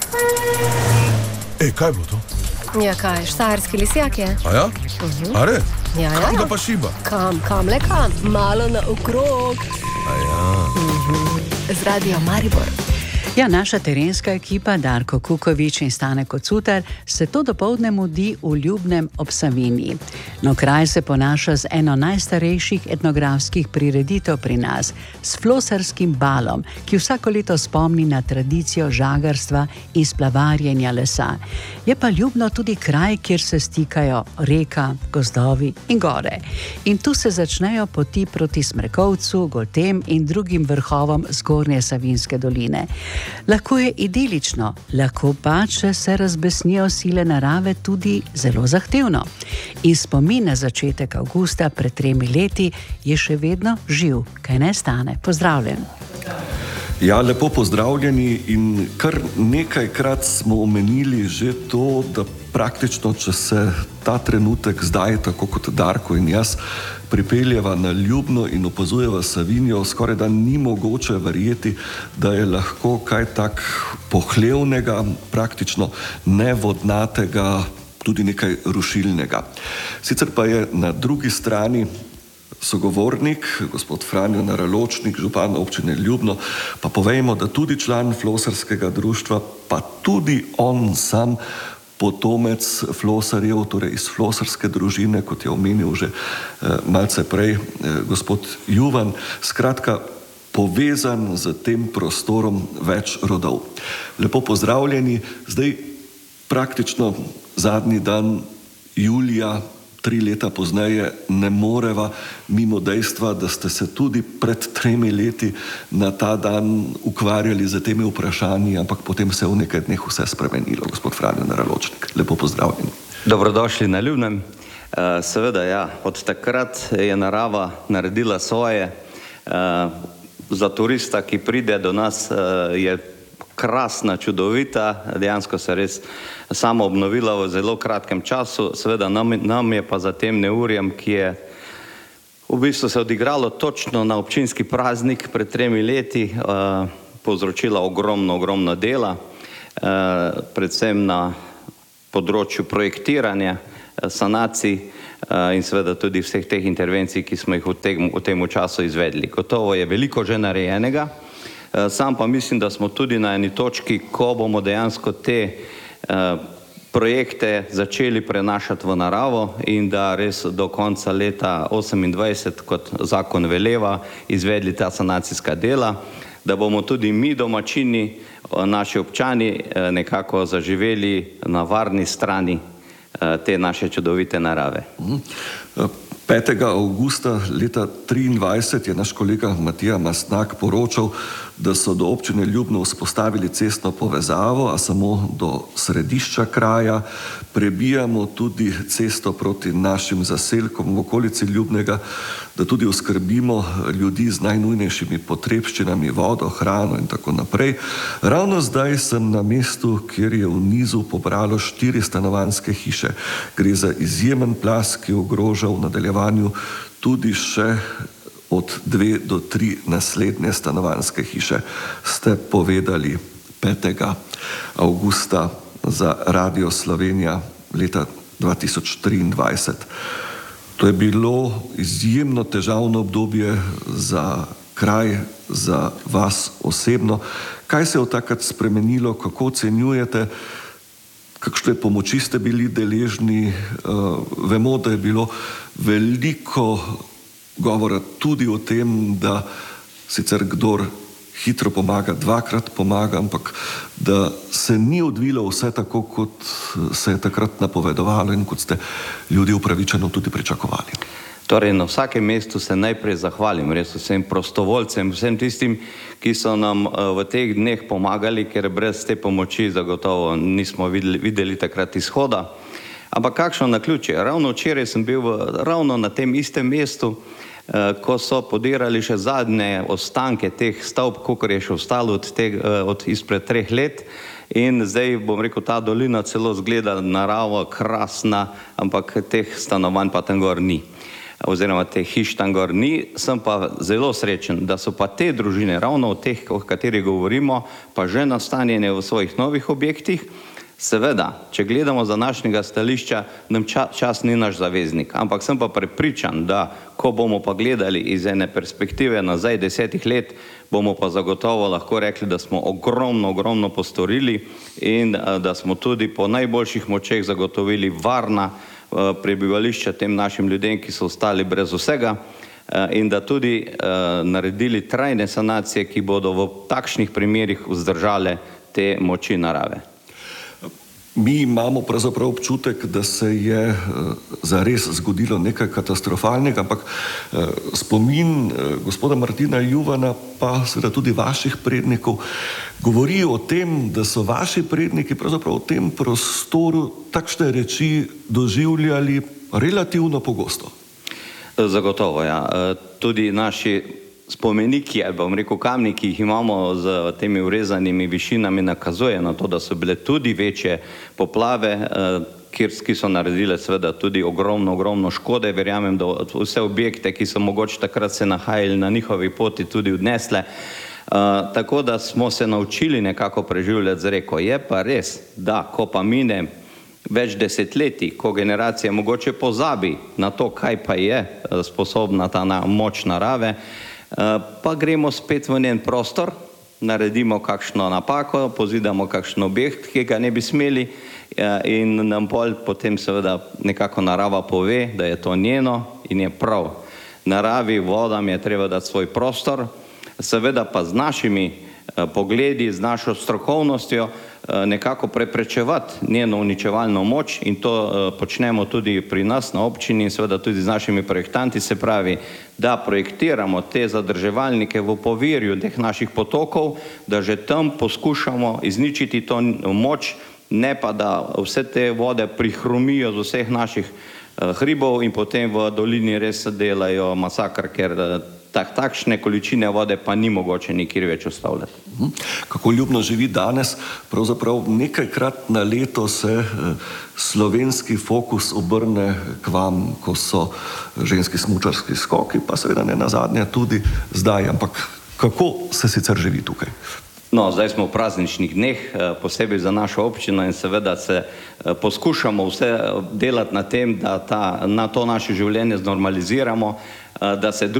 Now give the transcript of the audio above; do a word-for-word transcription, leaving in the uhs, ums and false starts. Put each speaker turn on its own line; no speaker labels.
Ej, kaj bo to?
Ja, kaj, štajerski lisjak je.
A ja? Uh-huh. A re?
Ja, ja.
Kam ga pa šiba?
Kam, kam, le kam, malo na okrog.
A ja.
Uh-huh. Z Radio Maribor.
Ja, naša terenska ekipa Darko Kukovič in Stane Kocutar se to dopoldne mudi v Ljubnem ob Savinji. No, kraj se ponaša z eno najstarejših etnografskih prireditev pri nas, s flosarskim balom, ki vsako leto spomni na tradicijo žagarstva in splavarjenja lesa. Je pa Ljubno tudi kraj, kjer se stikajo reka, gozdovi in gore. In tu se začnejo poti proti Smrekovcu, Goltem in drugim vrhovom zgornje Savinjske doline. Lahko je idilično, lahko pa, če se razbesnijo sile narave, tudi zelo zahtevno. In spomin na začetek avgusta pred tremi leti je še vedno živ, kaj ne, Stane? Pozdravljen.
Ja, lepo pozdravljeni in kar nekajkrat smo omenili že to, da praktično, če se ta trenutek zdaj, tako kot Darko in jaz, pripeljeva na Ljubno in opazujeva Savinjo, skoraj da ni mogoče verjeti, da je lahko kaj tak pohlevnega, praktično nevodnatega, tudi nekaj rušilnega. Sicer pa je na drugi strani sogovornik, gospod Franjo Naraločnik, župan občine Ljubno, pa povejmo, da tudi član flosarskega društva, pa tudi on sam potomec flosarjev, torej iz flosarske družine, kot je omenil že eh, malce prej eh, gospod Juvan, skratka povezan z tem prostorom več rodov. Lepo pozdravljeni, zdaj praktično zadnji dan julija, tri leta pozneje, ne moreva mimo dejstva, da ste se tudi pred tremi leti na ta dan ukvarjali z temi vprašanji, ampak potem se v nekaj dneh vse spremenilo. Gospod Franjo Naraločnik, lepo pozdravljeni.
Dobrodošli na Ljubnem. Seveda, ja, od takrat je narava naredila svoje. Za turista, ki pride do nas, je krasna, čudovita, dejansko se res samo obnovila v zelo kratkem času. Seveda nam, nam je pa za tem neurjem, ki je v bistvu se odigralo točno na občinski praznik pred tremi leti, uh, povzročila ogromno, ogromno dela, uh, predvsem na področju projektiranja, sanacij uh, in seveda tudi vseh teh intervencij, ki smo jih v tem, v tem času izvedli. Gotovo je veliko že narejenega. Sam pa mislim, da smo tudi na eni točki, ko bomo dejansko te uh, projekte začeli prenašati v naravo in da res do konca leta osemindvajset, kot zakon veleva, izvedli ta sanacijska dela, da bomo tudi mi domačini, naši občani, uh, nekako zaživeli na varni strani uh, te naše čudovite narave.
Mm. Uh. petega avgusta leta triindvajset je naš kolega Matija Mastnak poročal, da so do občine Ljubno vzpostavili cestno povezavo, a samo do središča kraja. Prebijamo tudi cesto proti našim zaselkom v okolici Ljubnega, da tudi oskrbimo ljudi z najnujnejšimi potrebščinami, vodo, hrano in tako naprej. Ravno zdaj sem na mestu, kjer je v nizu pobralo štiri stanovanjske hiše. Gre za izjemen plaz, ki ogroža v nadaljevanju tudi še od dve do tri naslednje stanovanjske hiše, ste povedali petega avgusta za Radio Slovenija leta dva tisoč triindvajset. To je bilo izjemno težavno obdobje za kraj, za vas osebno. Kaj se je od takrat spremenilo, kako ocenjujete, kakšne pomoči ste bili deležni? Uh, vemo, da je bilo veliko govora tudi o tem, da sicer kdor hitro pomaga, dvakrat pomaga, ampak da se ni odvilo vse tako, kot se je takrat napovedovalo in kot ste ljudi upravičeno tudi pričakovali.
Torej, na vsakem mestu se najprej zahvalim res vsem prostovoljcem, vsem tistim, ki so nam v teh dneh pomagali, ker brez te pomoči zagotovo nismo videli, videli takrat izhoda. Ampak kakšno naključje? Ravno včeraj sem bil v, ravno na tem istem mestu, ko so podirali še zadnje ostanke teh stavb, kakor je še ostalo od, teg, od izpred treh let. In zdaj, bom rekel, ta dolina celo zgleda naravo krasna, ampak teh stanovanj pa tam gor ni. oziroma teh hiš tam gor ni, sem pa zelo srečen, da so pa te družine, ravno o teh, o katerih govorimo, pa že nastanjene v svojih novih objektih. Seveda, če gledamo za našega stališča, nam ča, čas ni naš zaveznik, ampak sem pa prepričan, da ko bomo pa gledali iz ene perspektive nazaj desetih let, bomo pa zagotovo lahko rekli, da smo ogromno, ogromno postorili in da smo tudi po najboljših močeh zagotovili varna prebivališča tem našim ljudem, ki so ostali brez vsega, in da tudi naredili trajne sanacije, ki bodo v takšnih primerih vzdržale te moči narave.
Mi imamo pravzaprav občutek, da se je zares zgodilo nekaj katastrofalnega, ampak spomin gospoda Martina Juvana, pa seveda tudi vaših prednikov, govori o tem, da so vaši predniki pravzaprav v tem prostoru takšne reči doživljali relativno pogosto.
Zagotovo, ja. Tudi naši spomeniki, ali bom rekel kamni, ki jih imamo z temi urezanimi višinami, nakazuje na to, da so bile tudi večje poplave, ki so naredile seveda tudi ogromno, ogromno škode. Verjamem, da vse objekte, ki so mogoče takrat se nahajali na njihovi poti, tudi odnesle. Tako da smo se naučili nekako preživljati z reko. Je pa res, da ko pa mine več desetletij, ko generacija mogoče pozabi na to, kaj pa je sposobna ta moč narave, pa gremo spet v njen prostor, naredimo kakšno napako, pozidamo kakšen objekt, ki ga ne bi smeli, in nam potem seveda nekako narava pove, da je to njeno in je prav. Naravi, vodam je treba dati svoj prostor, seveda pa z našimi pogledi, z našo strokovnostjo nekako preprečevati njeno uničevalno moč, in to počnemo tudi pri nas na občini in seveda tudi z našimi projektanti, se pravi, da projektiramo te zadrževalnike v povirju teh naših potokov, da že tam poskušamo izničiti to moč, ne pa da vse te vode prihrumijo z vseh naših hribov in potem v dolini res delajo masakr, ker tak, takšne količine vode pa ni mogoče nikjer več ustavljati.
Kako Ljubno živi danes? Pravzaprav nekajkrat na leto se slovenski fokus obrne k vam, ko so ženski smučarski skoki, pa seveda ne nazadnje tudi zdaj. Ampak kako se sicer živi tukaj?
No, zdaj smo v prazničnih dneh, posebej za našo občino, in seveda se poskušamo vse delati na tem, da ta, na to naše življenje znormaliziramo, da se